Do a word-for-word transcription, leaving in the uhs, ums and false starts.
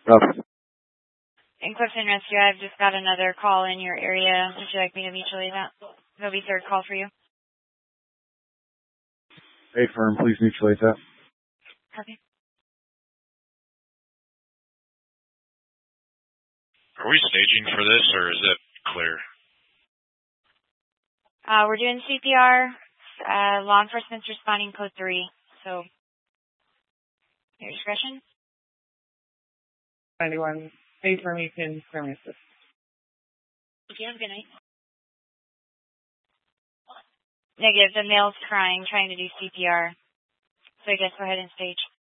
Oh. In Clifton Rescue, I've just got another call in your area. Would you like me to mutually that? It'll be third call for you. Hey, firm, please mutuate that. Okay. Are we staging for this, or is it clear? Uh, we're doing C P R. Uh, law enforcement's responding code three. So, your discretion? ninety-one. Hey, firm, you can firm assist. Okay, have a good night. Negative. The male's crying, trying to do C P R. So I guess go ahead and stage.